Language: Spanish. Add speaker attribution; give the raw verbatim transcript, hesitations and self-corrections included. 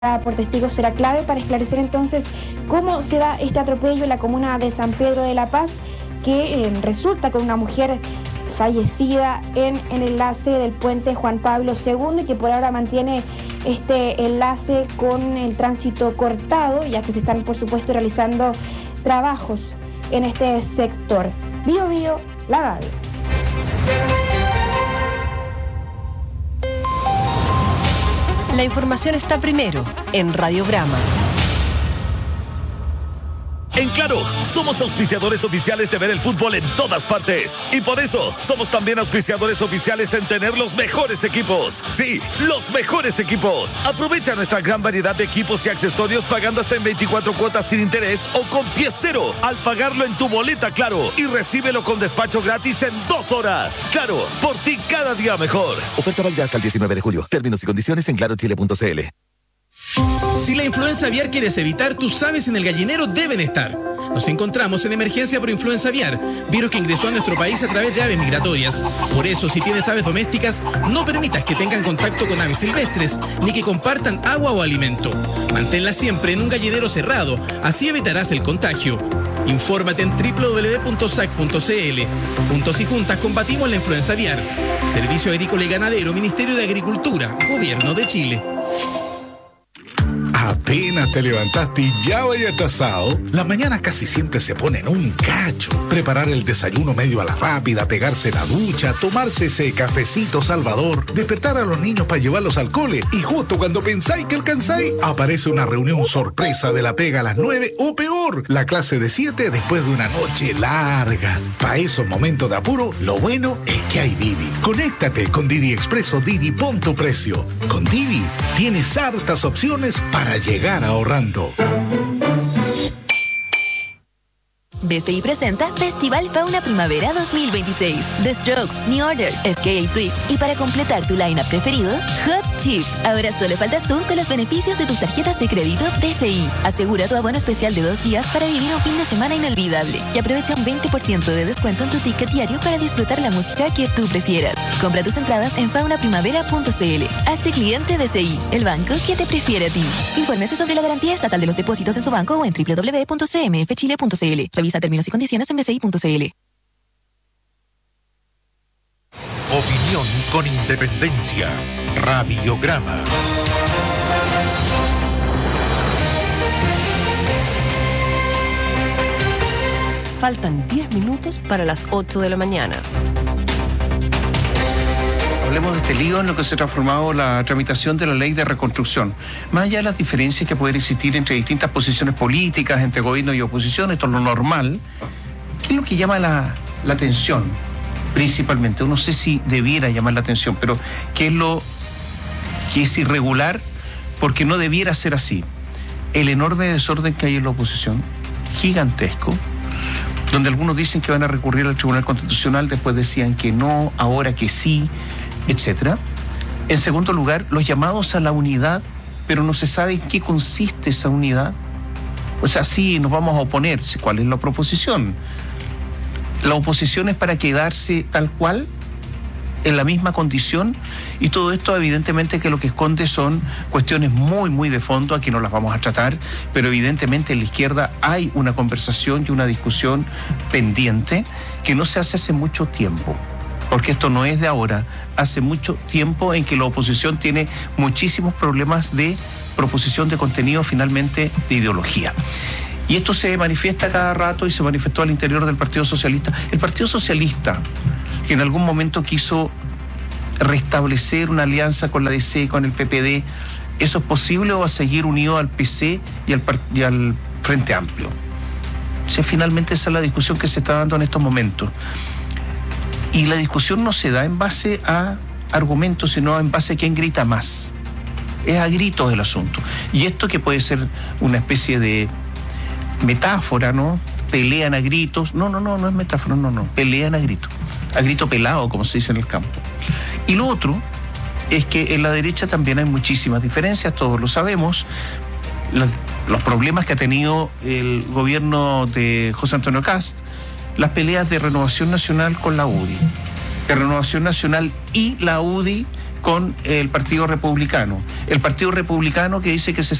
Speaker 1: por testigos será clave para esclarecer entonces cómo se da este atropello en la comuna de San Pedro de la Paz, que eh, resulta con una mujer fallecida en el enlace del puente Juan Pablo segundo y que por ahora mantiene este enlace con el tránsito cortado, ya que se están por supuesto realizando trabajos en este sector. Bio Bio, la radio.
Speaker 2: La información está primero en Radiograma.
Speaker 3: En Claro, somos auspiciadores oficiales de ver el fútbol en todas partes. Y por eso, somos también auspiciadores oficiales en tener los mejores equipos. Sí, los mejores equipos. Aprovecha nuestra gran variedad de equipos y accesorios pagando hasta en veinticuatro cuotas sin interés o con pie cero al pagarlo en tu boleta Claro. Y recíbelo con despacho gratis en dos horas. Claro, por ti cada día mejor. Oferta válida hasta el diecinueve de julio. Términos y condiciones en claro chile punto c l.
Speaker 4: Si la influenza aviar quieres evitar, tus aves en el gallinero deben estar. Nos encontramos en emergencia por influenza aviar, virus que ingresó a nuestro país a través de aves migratorias. Por eso, si tienes aves domésticas, no permitas que tengan contacto con aves silvestres, ni que compartan agua o alimento. Manténlas siempre en un gallinero cerrado, así evitarás el contagio. Infórmate en doble u doble u doble u punto s a c punto c l. Juntos y juntas combatimos la influenza aviar. Servicio Agrícola y Ganadero, Ministerio de Agricultura, Gobierno de Chile.
Speaker 5: Apenas te levantaste y ya vaya atrasado. Las mañanas casi siempre se ponen un cacho. Preparar el desayuno medio a la rápida, pegarse la ducha, tomarse ese cafecito salvador, despertar a los niños para llevarlos al cole y justo cuando pensáis que alcanzáis, aparece una reunión sorpresa de la pega a las nueve o peor, la clase de siete después de una noche larga. Para esos momentos de apuro, lo bueno es que hay Didi. Conéctate con Didi Expreso Didi, pon tu precio. Con Didi tienes hartas opciones para llegar ahorrando.
Speaker 6: B C I presenta Festival Fauna Primavera dos mil veintiséis. The Strokes, New Order, F K A Twigs y para completar tu line-up preferido, Hot Chip. Ahora solo faltas tú con los beneficios de tus tarjetas de crédito B C I. Asegura tu abono especial de dos días para vivir un fin de semana inolvidable y aprovecha un veinte por ciento de descuento en tu ticket diario para disfrutar la música que tú prefieras. Compra tus entradas en fauna primavera punto c l. Hazte cliente B C I, el banco que te prefiere a ti. Infórmese sobre la garantía estatal de los depósitos en su banco o en doble u doble u doble u punto c m f chile punto c l. Revisa términos y condiciones en b c i punto c l.
Speaker 7: Opinión con independencia. Radiograma.
Speaker 2: Faltan diez minutos para las ocho de la mañana.
Speaker 8: Hablemos de este lío en lo que se ha transformado la tramitación de la ley de reconstrucción. Más allá de las diferencias que pueden existir entre distintas posiciones políticas, entre gobierno y oposición, esto es lo normal. ¿Qué es lo que llama la, la atención? Principalmente, no sé si debiera llamar la atención, pero ¿qué es lo que es irregular? Porque no debiera ser así. El enorme desorden que hay en la oposición, gigantesco, donde algunos dicen que van a recurrir al Tribunal Constitucional, después decían que no, ahora que sí, etcétera. En segundo lugar, los llamados a la unidad, pero no se sabe en qué consiste esa unidad. O sea, sí, nos vamos a oponer. ¿Cuál es la proposición? La oposición es para quedarse tal cual, en la misma condición, y todo esto evidentemente que lo que esconde son cuestiones muy, muy de fondo, aquí no las vamos a tratar, pero evidentemente en la izquierda hay una conversación y una discusión pendiente que no se hace hace mucho tiempo. Porque esto no es de ahora, hace mucho tiempo en que la oposición tiene muchísimos problemas de proposición de contenido, finalmente de ideología. Y esto se manifiesta cada rato y se manifestó al interior del Partido Socialista. El Partido Socialista, que en algún momento quiso restablecer una alianza con la D C, con el P P D, ¿eso es posible o va a seguir unido al P C y al, y al Frente Amplio? O sea, finalmente esa es la discusión que se está dando en estos momentos. Y la discusión no se da en base a argumentos, sino en base a quién grita más. Es a gritos el asunto. Y esto que puede ser una especie de metáfora, ¿no? Pelean a gritos. No, no, no, no es metáfora, no, no. Pelean a gritos. A grito pelado, como se dice en el campo. Y lo otro es que en la derecha también hay muchísimas diferencias, todos lo sabemos. Los, los problemas que ha tenido el gobierno de José Antonio Kast, las peleas de Renovación Nacional con la U D I, de Renovación Nacional y la U D I con el Partido Republicano. El Partido Republicano que dice que se